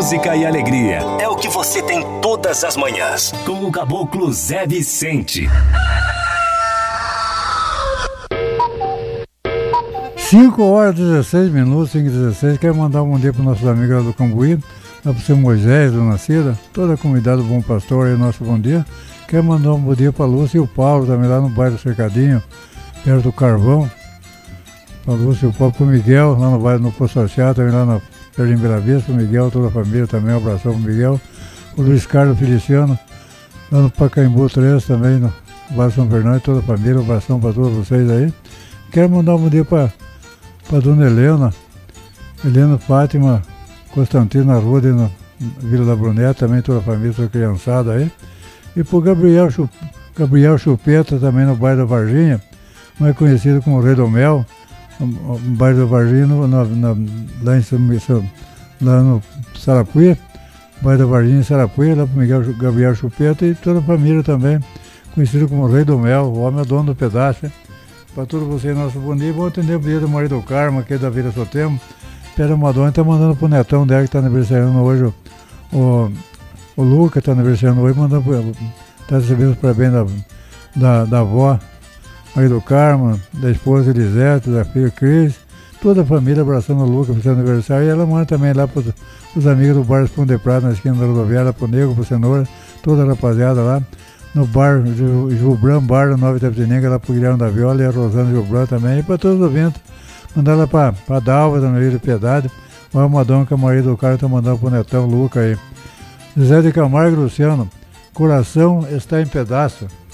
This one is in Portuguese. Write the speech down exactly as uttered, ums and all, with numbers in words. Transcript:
música e alegria. É o que você tem todas as manhãs. Com o Caboclo Zé Vicente. cinco horas e dezesseis minutos, cinco e dezesseis. Quero mandar um bom dia para os nossos amigos lá do Cambuí, lá para o seu Moisés, Dona Cida, toda a comunidade do Bom Pastor aí, nosso bom dia. Quero mandar um bom dia para a Lúcia e o Paulo, também lá no bairro do Cercadinho, perto do Carvão. Para a Lúcia e o Paulo, para o Miguel, lá no bairro do Poço Associado, também lá na perto de Bela Vista, para o Miguel, toda a família também, um abração para o Miguel. O Luiz Carlos Feliciano, lá no Pacaembu três também, no bairro São Fernando, toda a família, um abração para todos vocês aí. Quero mandar um bom dia para para Dona Helena, Helena Fátima Constantino na rua, na Vila da Bruneta, também toda a família, toda a criançada aí. E para o Gabriel, Chup, Gabriel Chupeta, também no bairro da Varginha, mais conhecido como Rei do Mel, no bairro da Varginha, no, na, na, lá, em, lá no Sarapuí, bairro da Varginha em Sarapuí, lá para o Miguel Gabriel Chupeta e toda a família também, conhecido como Rei do Mel, o homem é dono do pedaço. Para todos vocês, nosso bom dia. Vou atender o dia do marido do Carmo, aqui da Vila Sotemo. Pedro Madonna está mandando pro netão dela que está aniversariando hoje. O, o, o Luca está aniversariando hoje, mandando está recebendo os parabéns da, da, da avó, marido do Carmo, da esposa Elisete, da filha Cris, toda a família abraçando o Luca para o seu aniversário. E ela manda também lá para os amigos do bar Espão de Prata, na esquina da rodoviária, para o Negro, para o Cenoura, toda a rapaziada lá. No bar Jubran, bar da Nova Itapetininga, lá para o Guilherme da Viola e a Rosana Jubran também, e para todos os eventos. Mandar lá para a Dalva, da Maria de Piedade, o Almadão, que é o marido do cara, está mandando para o Netão Luca aí. José de Camargo e Luciano, coração está em pedaço.